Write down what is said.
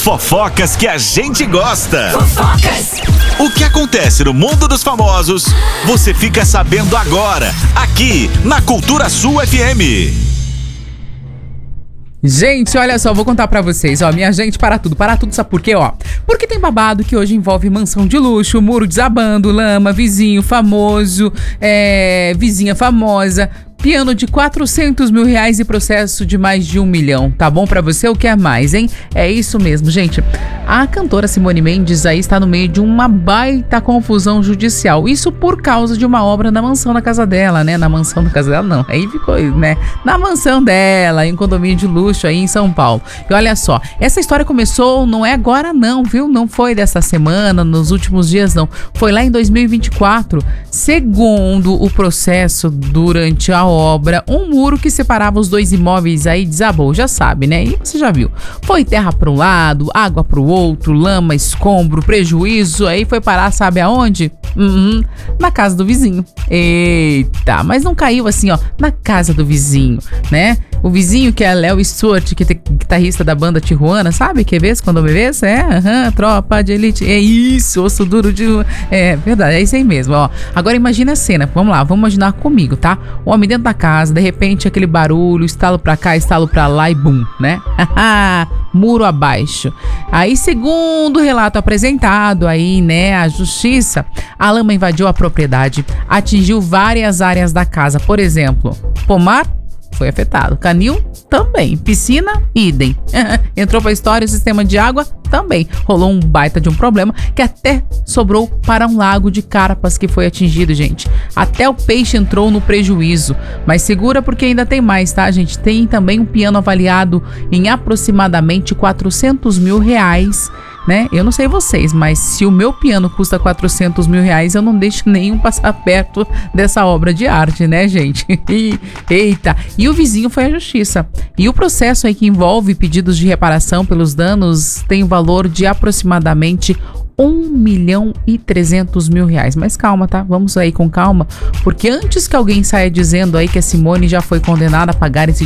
Fofocas que a gente gosta. Fofocas. O que acontece no mundo dos famosos, você fica sabendo agora, aqui na Cultura Sul FM. Gente, olha só, vou contar pra vocês, ó, minha gente, para tudo, sabe por quê, ó? Porque tem babado que hoje envolve mansão de luxo, muro desabando, lama, vizinho famoso, vizinha famosa, piano de 400 mil reais e processo de mais de 1 milhão, tá bom pra você? O que é mais, hein? É isso mesmo, gente. A cantora Simone Mendes aí está no meio de uma baita confusão judicial, isso por causa de uma obra na mansão da casa dela, né? Na mansão da casa dela, não, aí ficou, né? Na mansão dela, em um condomínio de luxo aí em São Paulo. E olha só, essa história começou, não é agora não, viu? Não foi dessa semana, nos últimos dias não, foi lá em 2024. Segundo o processo, durante a obra, um muro que separava os dois imóveis aí desabou, já sabe, né? E você já viu. Foi terra para um lado, água para o outro, lama, escombro, prejuízo, aí foi parar, sabe aonde? Na casa do vizinho. Eita, mas não caiu assim, ó, na casa do vizinho, né? O vizinho que é Léo Stewart, que é guitarrista da banda Tijuana, sabe? Que vez quando me vês? Tropa de elite. É isso, osso duro de... É verdade, é isso aí mesmo, ó. Agora imagina a cena, vamos lá, vamos imaginar comigo, tá? O homem dentro da casa, de repente aquele barulho, estalo pra cá, estalo pra lá e bum, né? Muro abaixo. Aí, segundo o relato apresentado aí, né, à justiça, a lama invadiu a propriedade, atingiu várias áreas da casa, por exemplo, pomar foi afetado, canil também, piscina, idem. Entrou pra história o sistema de água também. Rolou um baita de um problema que até sobrou para um lago de carpas que foi atingido, gente. Até o peixe entrou no prejuízo. Mas segura porque ainda tem mais, tá, gente? Tem também um piano avaliado em aproximadamente 400 mil reais, né? Eu não sei vocês, mas se o meu piano custa 400 mil reais, eu não deixo nenhum passar perto dessa obra de arte, né, gente? Eita! E o vizinho foi à justiça. E o processo aí que envolve pedidos de reparação pelos danos tem um valor de aproximadamente 1.300.000 reais. Mas calma, tá? Vamos aí com calma, porque antes que alguém saia dizendo aí que a Simone já foi condenada a pagar esse